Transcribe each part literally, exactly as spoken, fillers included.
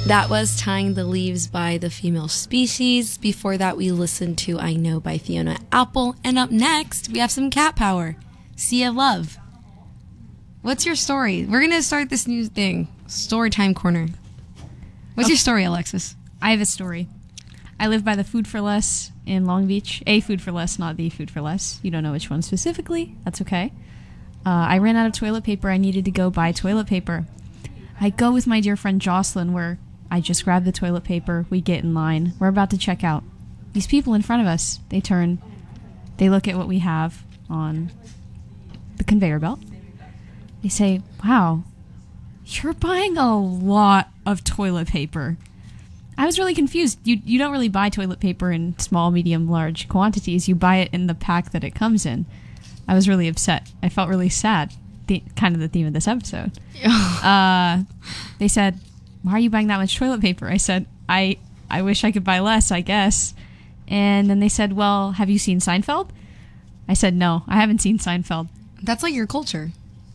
That was Tying the Leaves by The Female Species. Before that, we listened to I Know by Fiona Apple. And up next, we have some cat power. Sea of Love. What's your story? We're going to start this new thing. Story time corner. What's okay. your story, Alexis? I have a story. I live by the Food for Less in Long Beach. A Food for Less, not the Food for Less. You don't know which one specifically. That's okay. Uh, I ran out of toilet paper. I needed to go buy toilet paper. I go with my dear friend Jocelyn, where I just grab the toilet paper. We get in line. We're about to check out. These people in front of us, they turn. They look at what we have on the conveyor belt. They say, wow, you're buying a lot of toilet paper. I was really confused. You you don't really buy toilet paper in small, medium, large quantities. You buy it in the pack that it comes in. I was really upset. I felt really sad. The, kind of the theme of this episode. uh, they said, why are you buying that much toilet paper? I said, I I wish I could buy less, I guess. And then they said, well, have you seen Seinfeld? I said, no, I haven't seen Seinfeld. That's like your culture.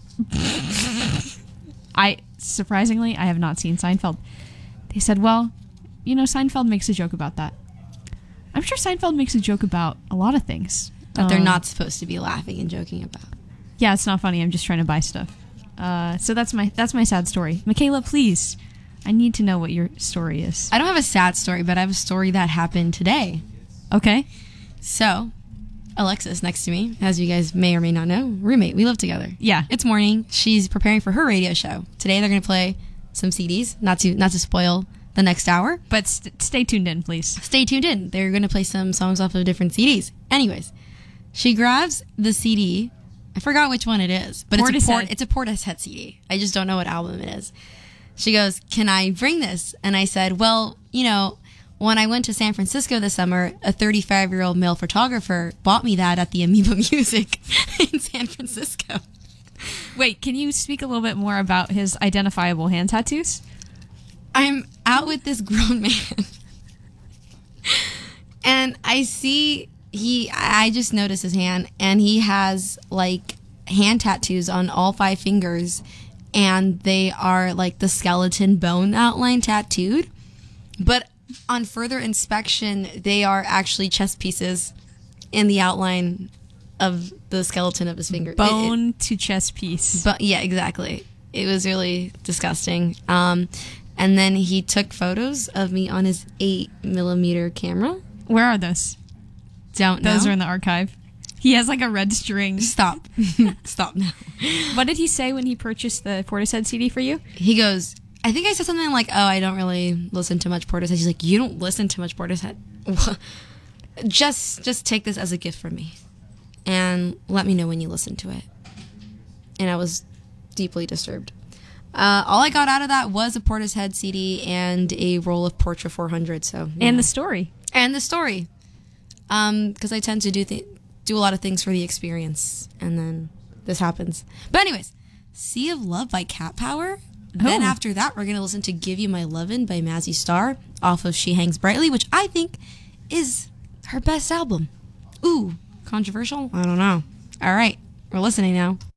I, surprisingly, I have not seen Seinfeld. They said, well, you know, Seinfeld makes a joke about that. I'm sure Seinfeld makes a joke about a lot of things. That they're Um, not supposed to be laughing and joking about. Yeah, it's not funny. I'm just trying to buy stuff. Uh, so that's my that's my sad story. Michaela, please. I need to know what your story is. I don't have a sad story, but I have a story that happened today. Okay. So, Alexis next to me, as you guys may or may not know, roommate. We live together. Yeah. It's morning. She's preparing for her radio show. Today they're going to play some C Ds, not to not to spoil the next hour. But st- stay tuned in, please. Stay tuned in. They're going to play some songs off of different C Ds. Anyways, she grabs the C D. I forgot which one it is, but it's a, port, it's a Portishead C D. I just don't know what album it is. She goes, can I bring this? And I said, well, you know, when I went to San Francisco this summer, a thirty-five-year-old male photographer bought me that at the Amoeba Music in San Francisco. Wait, can you speak a little bit more about his identifiable hand tattoos? I'm out with this grown man. And I see he, I just noticed his hand, and he has like hand tattoos on all five fingers, and they are like the skeleton bone outline tattooed. But on further inspection, they are actually chest pieces in the outline of the skeleton of his finger. Bone it, it, to chest piece. But yeah, exactly. It was really disgusting. Um, and then he took photos of me on his eight millimeter camera. Where are those? Don't know. Those are in the archive. He has like a red string. Stop. Stop now. What did he say when he purchased the Portishead C D for you? He goes, I think I said something like, oh, I don't really listen to much Portishead. He's like, you don't listen to much Portishead? just, just take this as a gift from me. And let me know when you listen to it. And I was deeply disturbed. Uh, all I got out of that was a Portishead C D and a roll of Portra four hundred. So, and know. the story. And the story. Um, because I tend to do th- do a lot of things for the experience, and then this happens. But anyways, Sea of Love by Cat Power. Oh. Then after that, we're going to listen to Give You My Lovin' by Mazzy Star off of She Hangs Brightly, which I think is her best album. Ooh, controversial? I don't know. All right, we're listening now.